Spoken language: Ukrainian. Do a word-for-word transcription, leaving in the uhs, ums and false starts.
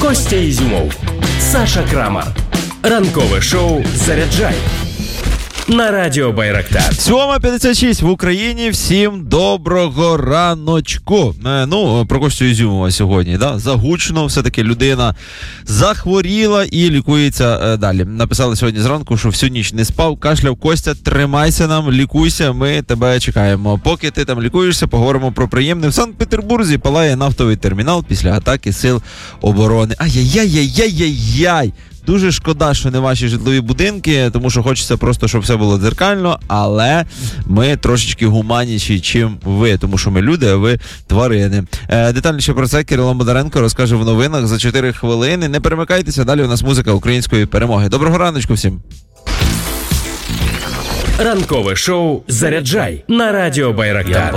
Костя Ізюмов, Саша Крамар. Ранкове шоу «Заряджай» на радіо Байрактар. сьома п'ятдесят шість в Україні. Всім доброго раночку. Е, ну, про Костю Ізюмова сьогодні, да? Загучно, все-таки людина захворіла і лікується е, далі. Написали сьогодні зранку, що всю ніч не спав, кашляв. Костя, тримайся нам, лікуйся, ми тебе чекаємо. Поки ти там лікуєшся, поговоримо про приємне. В Санкт-Петербурзі палає нафтовий термінал після атаки сил оборони. Ай-яй-яй-яй-яй-яй! Дуже шкода, що не ваші житлові будинки, тому що хочеться просто, щоб все було дзеркально, але ми трошечки гуманніші, чим ви, тому що ми люди, а ви тварини. Е, детальніше про це Кирило Бондаренко розкаже в новинах за чотири хвилини. Не перемикайтеся, далі у нас музика української перемоги. Доброго раночку всім! Ранкове шоу «Заряджай» на радіо Байрактар.